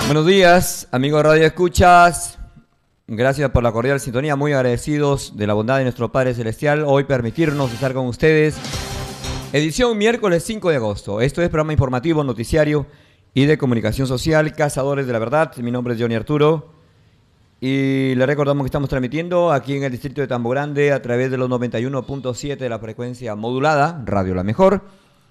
Buenos días, amigos Radio Escuchas. Gracias por la cordial sintonía, muy agradecidos de la bondad de nuestro Padre Celestial. Hoy permitirnos estar con ustedes. Edición miércoles 5 de agosto. Esto es programa informativo, noticiario y de comunicación social, Cazadores de la Verdad. Mi nombre es Johnny Arturo. Y le recordamos que estamos transmitiendo aquí en el distrito de Tambo Grande a través de los 91.7 de la frecuencia modulada, Radio La Mejor.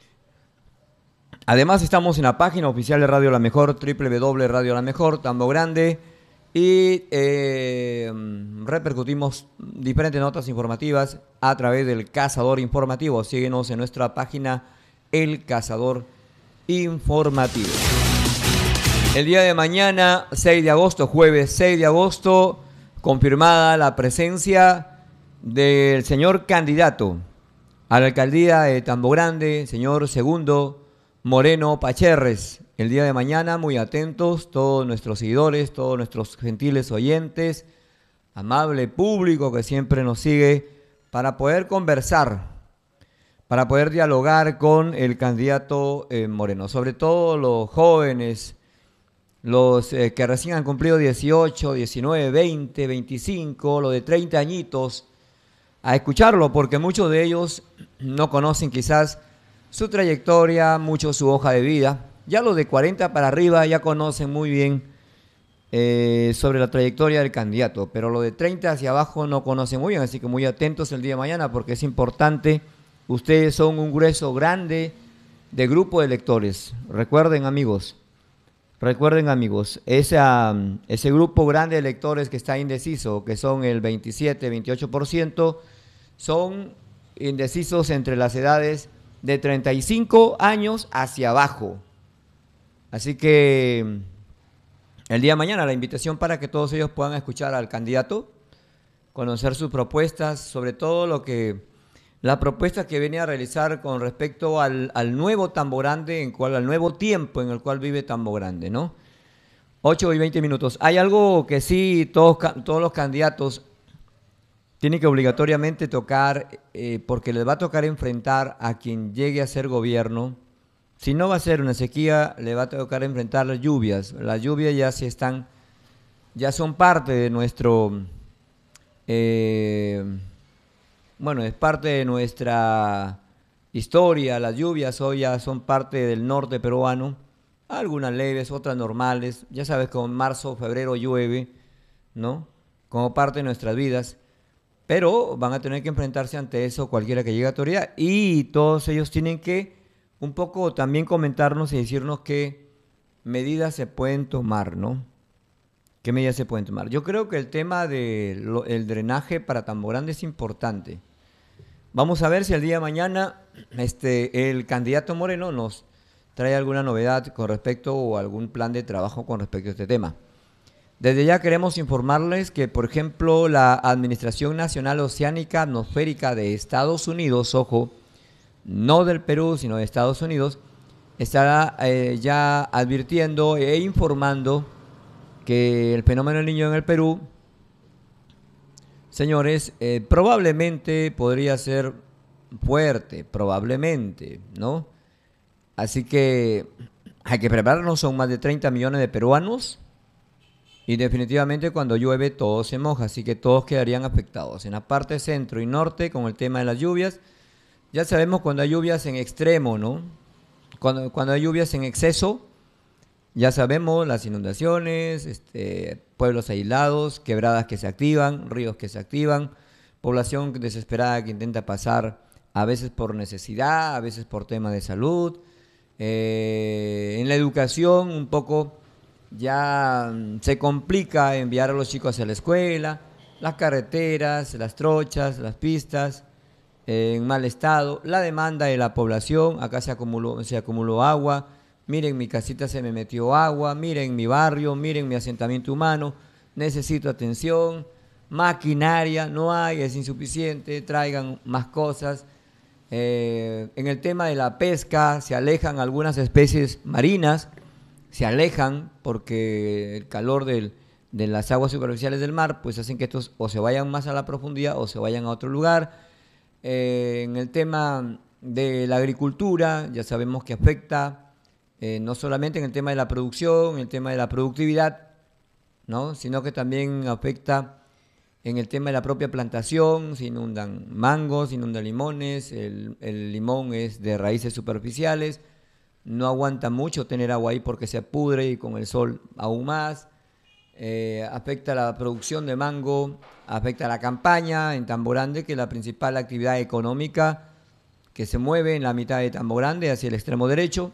Además estamos en la página oficial de Radio La Mejor, www.radio La Mejor, Tambo Grande. Y repercutimos diferentes notas informativas a través del Cazador Informativo. Síguenos en nuestra página El Cazador Informativo. El día de mañana, 6 de agosto, jueves 6 de agosto, confirmada la presencia del señor candidato a la alcaldía de Tambo Grande, señor Segundo Moreno Pacherres. El día de mañana, muy atentos, todos nuestros seguidores, todos nuestros gentiles oyentes, amable público que siempre nos sigue, para poder conversar, para poder dialogar con el candidato Moreno. Sobre todo los jóvenes, los que recién han cumplido 18, 19, 20, 25, los de 30 añitos, a escucharlo, porque muchos de ellos no conocen quizás su trayectoria, mucho su hoja de vida. Ya los de 40 para arriba ya conocen muy bien sobre la trayectoria del candidato, pero los de 30 hacia abajo no conocen muy bien, así que muy atentos el día de mañana porque es importante. Ustedes son un grueso grande de grupo de electores. Recuerden amigos, ese grupo grande de electores que está indeciso, que son el 27, 28%, son indecisos entre las edades de 35 años hacia abajo. Así que el día de mañana la invitación para que todos ellos puedan escuchar al candidato, conocer sus propuestas, sobre todo la propuesta que viene a realizar con respecto al nuevo Tambo Grande, al nuevo tiempo en el cual vive Tambo Grande, ¿no? 8:20. Hay algo que sí todos los candidatos tienen que obligatoriamente tocar, porque les va a tocar enfrentar a quien llegue a ser gobierno. Si no va a ser una sequía, le va a tocar enfrentar las lluvias. Las lluvias ya son parte de nuestro, es parte de nuestra historia. Las lluvias hoy ya son parte del norte peruano, algunas leves, otras normales. Ya sabes que en marzo, febrero llueve, ¿no? Como parte de nuestras vidas. Pero van a tener que enfrentarse ante eso cualquiera que llegue a autoridad. Y todos ellos tienen que un poco también comentarnos y decirnos qué medidas se pueden tomar, ¿no? ¿Qué medidas se pueden tomar? Yo creo que el tema del drenaje para Tambo Grande es importante. Vamos a ver si el día de mañana el candidato Moreno nos trae alguna novedad con respecto o algún plan de trabajo con respecto a este tema. Desde ya queremos informarles que, por ejemplo, la Administración Nacional Oceánica Atmosférica de Estados Unidos, ojo, no del Perú, sino de Estados Unidos, estará ya advirtiendo e informando que el fenómeno del Niño en el Perú, señores, probablemente podría ser fuerte, probablemente, ¿no? Así que hay que prepararnos, son más de 30 millones de peruanos y definitivamente cuando llueve todo se moja, así que todos quedarían afectados. En la parte centro y norte con el tema de las lluvias, ya sabemos cuando hay lluvias en extremo, ¿no? Cuando hay lluvias en exceso, ya sabemos las inundaciones, pueblos aislados, quebradas que se activan, ríos que se activan, población desesperada que intenta pasar a veces por necesidad, a veces por tema de salud. En la educación un poco ya se complica enviar a los chicos hacia la escuela, las carreteras, las trochas, las pistas en mal estado, la demanda de la población, acá se acumuló agua, miren mi casita se me metió agua, miren mi barrio, miren mi asentamiento humano, necesito atención, maquinaria, no hay, es insuficiente, traigan más cosas. En el tema de la pesca se alejan algunas especies marinas, se alejan porque el calor de las aguas superficiales del mar pues hacen que estos o se vayan más a la profundidad o se vayan a otro lugar. En el tema de la agricultura, ya sabemos que afecta no solamente en el tema de la producción, en el tema de la productividad, ¿no? Sino que también afecta en el tema de la propia plantación. Se inundan mangos, se inundan limones, el limón es de raíces superficiales, no aguanta mucho tener agua ahí porque se pudre y con el sol aún más. Afecta la producción de mango, afecta la campaña en Tambo Grande, que es la principal actividad económica que se mueve en la mitad de Tambo Grande hacia el extremo derecho.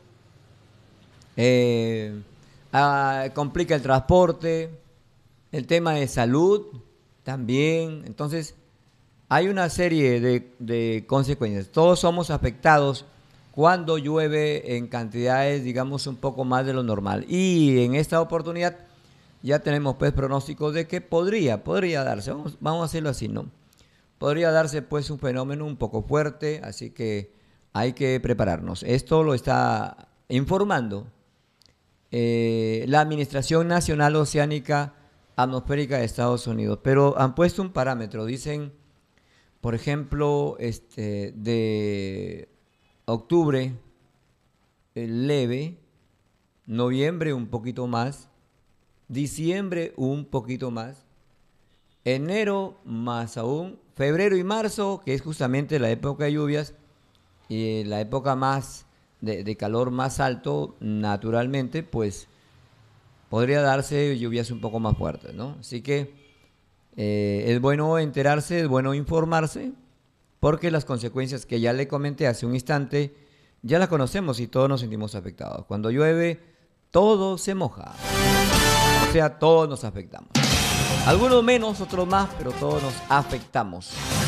Complica el transporte, el tema de salud también. Entonces, hay una serie de consecuencias. Todos somos afectados cuando llueve en cantidades, digamos, un poco más de lo normal. Y en esta oportunidad ya tenemos pues pronósticos de que podría darse, vamos a hacerlo así, ¿no? Podría darse pues un fenómeno un poco fuerte, así que hay que prepararnos. Esto lo está informando la Administración Nacional Oceánica Atmosférica de Estados Unidos, pero han puesto un parámetro, dicen, por ejemplo, de octubre leve, noviembre un poquito más, diciembre un poquito más, enero más aún, febrero y marzo, que es justamente la época de lluvias y la época más de calor más alto, naturalmente, pues podría darse lluvias un poco más fuertes, ¿no? Así que es bueno enterarse, es bueno informarse, porque las consecuencias que ya le comenté hace un instante, ya las conocemos y todos nos sentimos afectados. Cuando llueve, todo se moja. O sea, todos nos afectamos. Algunos menos, otros más, pero todos nos afectamos.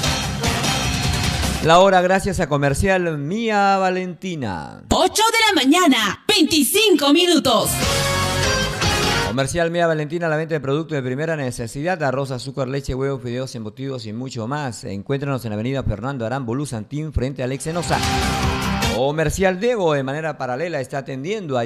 La hora gracias a Comercial Mía Valentina. 8 de la mañana, 25 minutos. Comercial Mía Valentina, la venta de productos de primera necesidad: arroz, azúcar, leche, huevos, fideos, embutidos y mucho más. Encuéntranos en la avenida Fernando Arán Bolú Santín, frente a Alex Enosa. Comercial Diego, de manera paralela, está atendiendo a